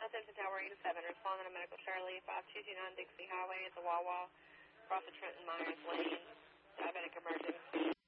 South Denton Tower 87, responding to Medical Charlie, 5229 Dixie Highway at the Wawa, across the Trenton Myers Lane, diabetic emergency.